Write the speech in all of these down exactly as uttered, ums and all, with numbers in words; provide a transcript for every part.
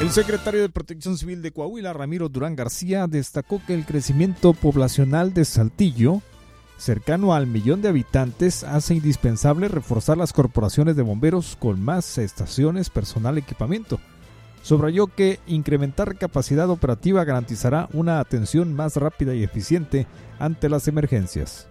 El secretario de Protección Civil de Coahuila, Ramiro Durán García, destacó que el crecimiento poblacional de Saltillo, cercano al millón de habitantes, hace indispensable reforzar las corporaciones de bomberos con más estaciones, personal, equipamiento. Subrayó que incrementar capacidad operativa garantizará una atención más rápida y eficiente ante las emergencias.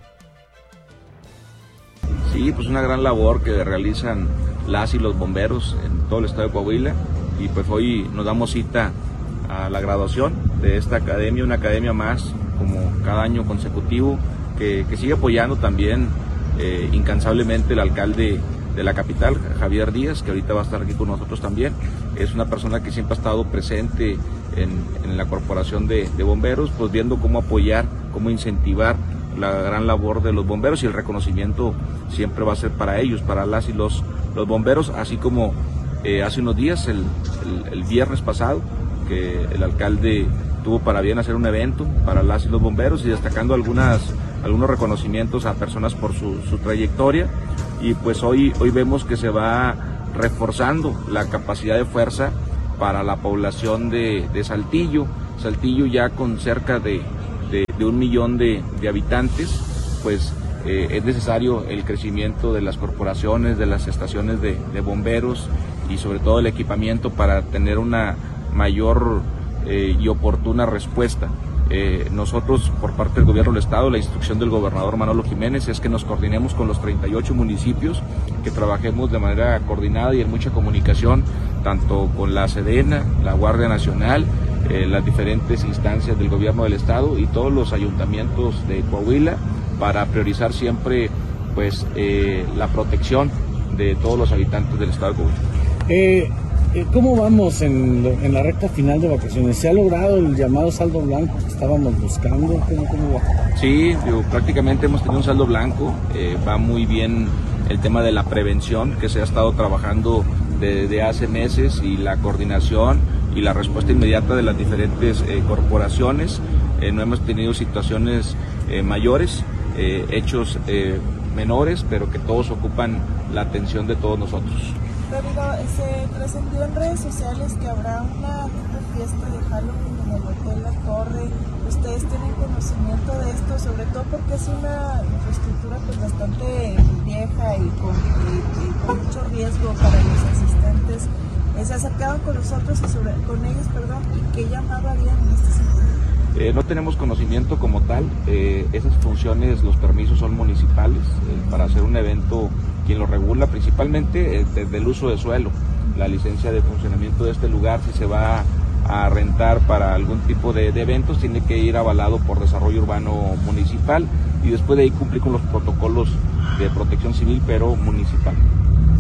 Sí, pues una gran labor que realizan las y los bomberos en todo el estado de Coahuila, y pues hoy nos damos cita a la graduación de esta academia, una academia más como cada año consecutivo, que, que sigue apoyando también eh, incansablemente el alcalde de la capital, Javier Díaz, que ahorita va a estar aquí con nosotros también. Es una persona que siempre ha estado presente en, en la corporación de, de bomberos, pues viendo cómo apoyar, cómo incentivar la gran labor de los bomberos, y el reconocimiento siempre va a ser para ellos, para las y los, los bomberos, así como eh, hace unos días, el, el, el viernes pasado, que el alcalde tuvo para bien hacer un evento para las y los bomberos y destacando algunas, algunos reconocimientos a personas por su, su trayectoria, y pues hoy, hoy vemos que se va reforzando la capacidad de fuerza para la población de, de Saltillo, Saltillo ya con cerca de De, de un millón de, de habitantes, pues eh, es necesario el crecimiento de las corporaciones, de las estaciones de, de bomberos y sobre todo el equipamiento para tener una mayor eh, y oportuna respuesta. Eh, nosotros, por parte del gobierno del estado, la instrucción del gobernador Manolo Jiménez es que nos coordinemos con los treinta y ocho municipios, que trabajemos de manera coordinada y en mucha comunicación, tanto con la Sedena, la Guardia Nacional, Eh, las diferentes instancias del gobierno del estado y todos los ayuntamientos de Coahuila, para priorizar siempre pues eh, la protección de todos los habitantes del estado de Coahuila. Eh, eh, ¿Cómo vamos en, lo, en la recta final de vacaciones? ¿Se ha logrado el llamado saldo blanco que estábamos buscando? ¿Cómo, cómo va? Sí, digo, prácticamente hemos tenido un saldo blanco, eh, va muy bien el tema de la prevención que se ha estado trabajando desde hace meses, y la coordinación y la respuesta inmediata de las diferentes eh, corporaciones. Eh, no hemos tenido situaciones eh, mayores, eh, hechos eh, menores, pero que todos ocupan la atención de todos nosotros. Ramiro, se trascendió en redes sociales que habrá una fiesta de Halloween en el Hotel La Torre. ¿Ustedes tienen conocimiento de esto? Sobre todo porque es una infraestructura pues bastante vieja y con, y, y con mucho riesgo para los asistentes. Se acercaron con nosotros y sobre, con ellos, perdón, y qué llamado harían en este sentido. Eh, no tenemos conocimiento como tal, eh, esas funciones, los permisos son municipales, eh, para hacer un evento quien lo regula principalmente eh, desde el uso de suelo, la licencia de funcionamiento de este lugar, si se va a rentar para algún tipo de, de eventos, tiene que ir avalado por desarrollo urbano municipal, y después de ahí cumplir con los protocolos de protección civil, pero municipal.